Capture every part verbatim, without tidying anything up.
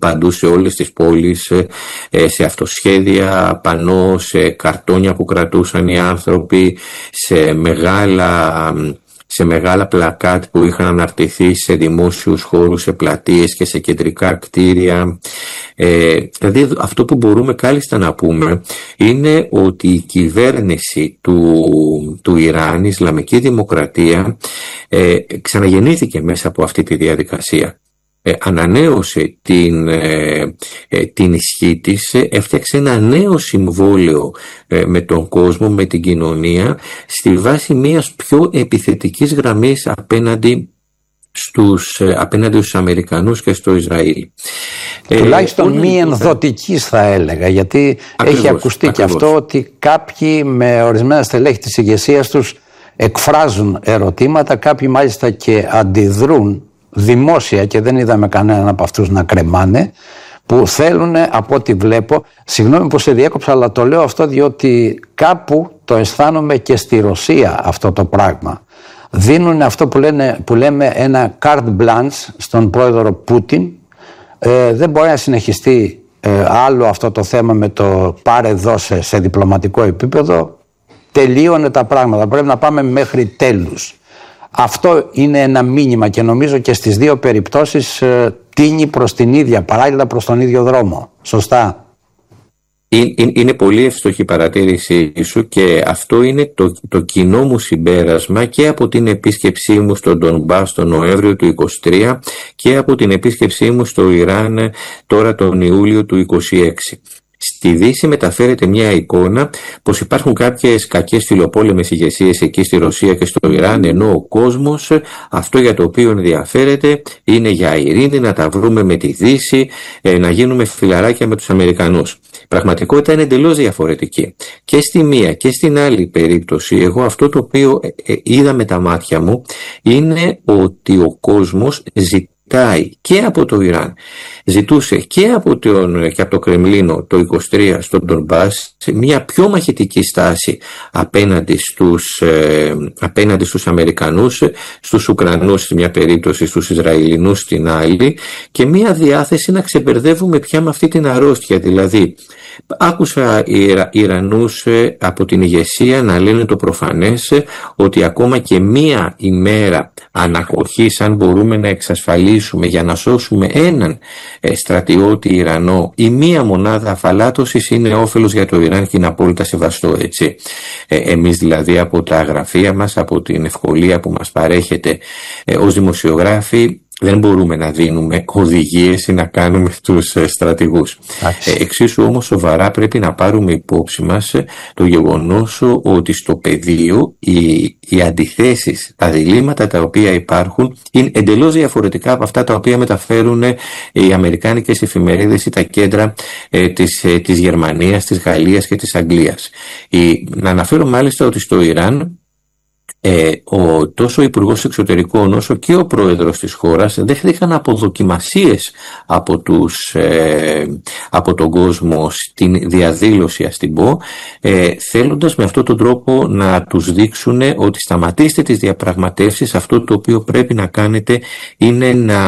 παντού σε όλες τις πόλεις, σε αυτοσχέδια, πανώ, σε καρτόνια που κρατούσαν οι άνθρωποι, σε μεγάλα, σε μεγάλα πλακάτ που είχαν αναρτηθεί σε δημόσιους χώρους, σε πλατείες και σε κεντρικά κτίρια. Ε, δηλαδή αυτό που μπορούμε κάλλιστα να πούμε είναι ότι η κυβέρνηση του, του Ιράν, η Ισλαμική Δημοκρατία, ε, ξαναγεννήθηκε μέσα από αυτή τη διαδικασία. Ε, ανανέωσε την, ε, ε, την ισχύ της, ε, έφτιαξε ένα νέο συμβόλαιο ε, με τον κόσμο, με την κοινωνία, στη βάση μιας πιο επιθετικής γραμμής απέναντι στους, ε, απέναντι στους Αμερικανούς και στο Ισραήλ. Τουλάχιστον ε, μη ενδοτικής θα έλεγα, γιατί ακριβώς, έχει ακουστεί ακριβώς. Και αυτό ότι κάποιοι με ορισμένα στελέχη της ηγεσίας τους εκφράζουν ερωτήματα, κάποιοι μάλιστα και αντιδρούν δημόσια και δεν είδαμε κανέναν από αυτούς να κρεμάνε, που θέλουν, από ό,τι βλέπω, συγγνώμη που σε διέκοψα, αλλά το λέω αυτό διότι κάπου το αισθάνομαι και στη Ρωσία αυτό το πράγμα. Δίνουν αυτό που, λένε, που λέμε ένα carte blanche στον πρόεδρο Πούτιν. Ε, δεν μπορεί να συνεχιστεί ε, άλλο αυτό το θέμα με το πάρε δώσε σε διπλωματικό επίπεδο. Τελείωνε τα πράγματα, πρέπει να πάμε μέχρι τέλους. Αυτό είναι ένα μήνυμα και νομίζω και στις δύο περιπτώσεις ε, τίνει προς την ίδια, παράλληλα προς τον ίδιο δρόμο. Σωστά? Είναι, είναι πολύ εύστοχη η παρατήρησή σου και αυτό είναι το, το κοινό μου συμπέρασμα και από την επίσκεψή μου στον Ντονμπάς τον Νοέμβριο του είκοσι τρία και από την επίσκεψή μου στο Ιράν τώρα τον Ιούλιο του είκοσι έξι. Στη Δύση μεταφέρεται μια εικόνα πως υπάρχουν κάποιες κακές φιλοπόλεμες ηγεσίες εκεί στη Ρωσία και στο Ιράν, ενώ ο κόσμος αυτό για το οποίο ενδιαφέρεται είναι για ειρήνη, να τα βρούμε με τη Δύση, να γίνουμε φιλαράκια με τους Αμερικανούς. Η πραγματικότητα είναι εντελώς διαφορετική. Και στη μία και στην άλλη περίπτωση, εγώ αυτό το οποίο είδα με τα μάτια μου είναι ότι ο κόσμος ζητάει και από το Ιράν, ζητούσε και από, τον, και από το Κρεμλίνο το είκοσι τρία στον Ντονμπάς μια πιο μαχητική στάση απέναντι στους, ε, απέναντι στους Αμερικανούς, στους Ουκρανούς στη μια περίπτωση, στους Ισραηλινούς στην άλλη, και μια διάθεση να ξεμπερδεύουμε πια με αυτή την αρρώστια. Δηλαδή άκουσα Ιρα, Ιρανούς ε, από την ηγεσία να λένε το προφανές, ε, ότι ακόμα και μία ημέρα ανακοχής, αν μπορούμε να εξασφαλίσουμε για να σώσουμε έναν ε, στρατιώτη Ιρανό ή μία μονάδα αφαλάτωσης, είναι όφελος για το Ιράν και είναι απόλυτα σεβαστό, έτσι. Ε, εμείς δηλαδή από τα γραφεία μας, από την ευκολία που μας παρέχεται ε, ως δημοσιογράφοι, δεν μπορούμε να δίνουμε οδηγίες ή να κάνουμε τους στρατηγούς. Ε, εξίσου όμως σοβαρά πρέπει να πάρουμε υπόψη μας το γεγονός ότι στο πεδίο οι, οι αντιθέσεις, τα διλήμματα τα οποία υπάρχουν είναι εντελώς διαφορετικά από αυτά τα οποία μεταφέρουν οι αμερικάνικες εφημερίδες ή τα κέντρα ε, της, ε, της Γερμανίας, της Γαλλίας και της Αγγλίας. Η, να αναφέρω μάλιστα ότι στο Ιράν Ε, ο, τόσο ο Υπουργός Εξωτερικών όσο και ο Πρόεδρος της χώρας δέχτηκαν αποδοκιμασίες από, τους, ε, από τον κόσμο στην διαδήλωση, ας την πω, ε, θέλοντας με αυτόν τον τρόπο να τους δείξουν ότι σταματήστε τις διαπραγματεύσεις, αυτό το οποίο πρέπει να κάνετε είναι να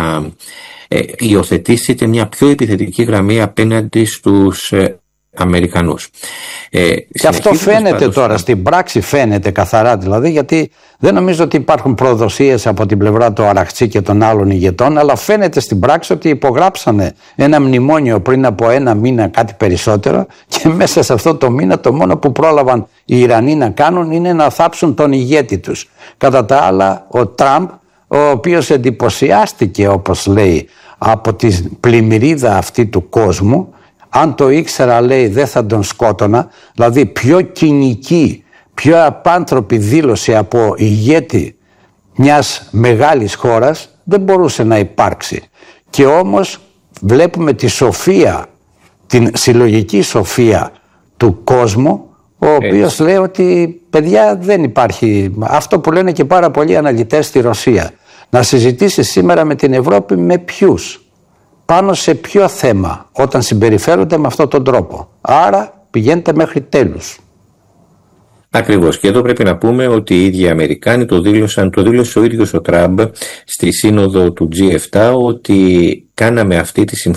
ε, υιοθετήσετε μια πιο επιθετική γραμμή απέναντι στους ε, Αμερικανούς. Ε, και αυτό φαίνεται πάντως τώρα, στην πράξη φαίνεται καθαρά δηλαδή, γιατί δεν νομίζω ότι υπάρχουν προδοσίες από την πλευρά του Αραχτσί και των άλλων ηγετών, αλλά φαίνεται στην πράξη ότι υπογράψανε ένα μνημόνιο πριν από ένα μήνα, κάτι περισσότερο, και μέσα σε αυτό το μήνα το μόνο που πρόλαβαν οι Ιρανοί να κάνουν είναι να θάψουν τον ηγέτη τους. Κατά τα άλλα, ο Τραμπ, ο οποίος εντυπωσιάστηκε, όπως λέει, από την πλημμυρίδα αυτή του κόσμου. Αν το ήξερα, λέει, δεν θα τον σκότωνα. Δηλαδή πιο κοινική, πιο απάνθρωπη δήλωση από ηγέτη μιας μεγάλης χώρας δεν μπορούσε να υπάρξει. Και όμως βλέπουμε τη σοφία, την συλλογική σοφία του κόσμου, ο οποίος Έτσι. λέει ότι παιδιά δεν υπάρχει αυτό που λένε και πάρα πολλοί αναλυτές στη Ρωσία. Να συζητήσει σήμερα με την Ευρώπη με ποιους, πάνω σε ποιο θέμα, όταν συμπεριφέρονται με αυτόν τον τρόπο. Άρα πηγαίνετε μέχρι τέλους. Ακριβώς. Και εδώ πρέπει να πούμε ότι οι ίδιοι Αμερικάνοι το δήλωσαν, το δήλωσε ο ίδιος ο Τραμπ στη σύνοδο του τζι επτά, ότι κάναμε αυτή τη συμφωνία